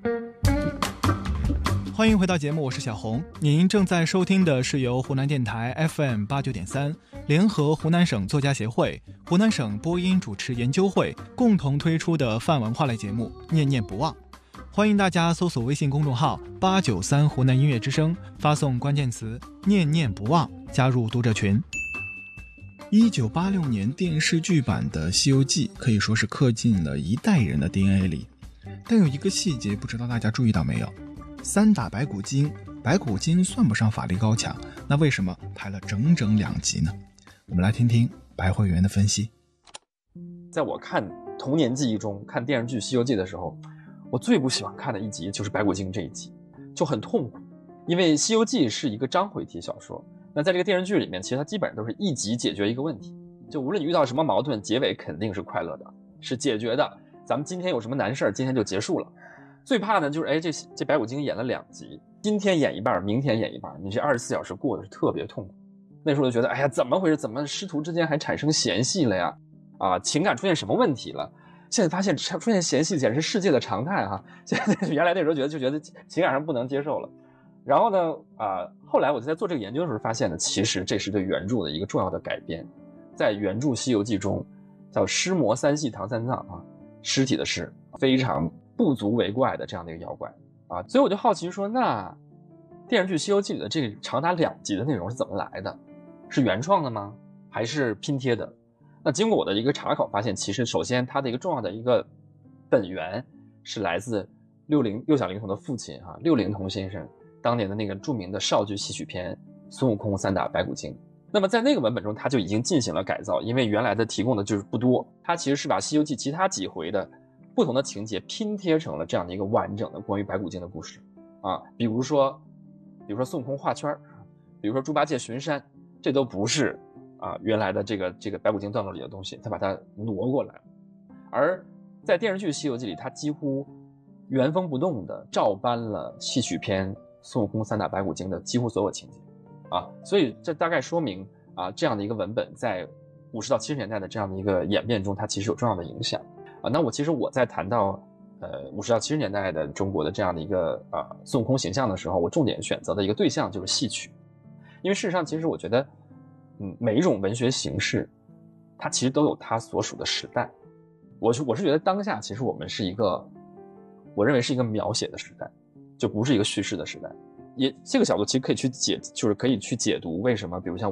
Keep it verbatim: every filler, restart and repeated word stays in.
欢迎回到节目，我是小红。您正在收听的是由湖南电台 F M 八九点三联合湖南省作家协会、湖南省播音主持研究会共同推出的泛文化类节目《念念不忘》。欢迎大家搜索微信公众号八九三湖南音乐之声，发送关键词念念不忘，加入读者群。一九八六年电视剧版的《西游记》可以说是刻进了一代人的 D N A 里，但有一个细节不知道大家注意到没有，三打白骨精，白骨精算不上法力高强，那为什么排了整整两集呢？我们来听听白会员的分析。 在我看童年记忆中看电视剧《西游记》的时候，我最不喜欢看的一集就是白骨精这一集，就很痛苦。因为《西游记》是一个章回体小说，那在这个电视剧里面，其实它基本上都是一集解决一个问题，就无论你遇到什么矛盾，结尾肯定是快乐的，是解决的。咱们今天有什么难事儿，今天就结束了。最怕的就是哎，这这白骨精演了两集，今天演一半，明天演一半，你这二十四小时过得是特别痛苦。那时候就觉得，哎呀，怎么回事？怎么师徒之间还产生嫌隙了呀？啊，情感出现什么问题了？现在发现出现嫌隙简直是世界的常态哈、啊。现在原来那时候觉得就觉得情感上不能接受了。然后呢，啊，后来我就在做这个研究的时候发现呢，其实这是对原著的一个重要的改编。在原著《西游记》中，叫尸魔三系唐三藏啊，尸体的尸，非常不足为怪的这样的一个妖怪啊，所以我就好奇说，那电视剧《西游记》里的这长达两集的内容是怎么来的？是原创的吗？还是拼贴的？那经过我的一个查考发现，其实首先它的一个重要的一个本源是来自六龄六小龄童的父亲啊，六龄童先生当年的那个著名的少剧戏曲片《孙悟空三打白骨精》。那么在那个文本中，他就已经进行了改造，因为原来的提供的就是不多，他其实是把《西游记》其他几回的不同的情节拼贴成了这样的一个完整的关于白骨精的故事啊，比如说，比如说孙悟空画圈，比如说猪八戒巡山，这都不是啊原来的这个这个白骨精段落里的东西，他把它挪过来。而在电视剧《西游记》里，他几乎原封不动的照搬了戏曲片孙悟空三打白骨精的几乎所有情节啊，所以这大概说明啊这样的一个文本在五十到七十年代的这样的一个演变中，它其实有重要的影响。啊，那我其实我在谈到呃五十到七十年代的中国的这样的一个啊、呃、孙悟空形象的时候，我重点选择的一个对象就是戏曲，因为事实上其实我觉得，嗯，每一种文学形式，它其实都有它所属的时代。我是我是觉得当下其实我们是一个，我认为是一个描写的时代，就不是一个叙事的时代。也这个角度其实可以去解，就是可以去解读为什么，比如像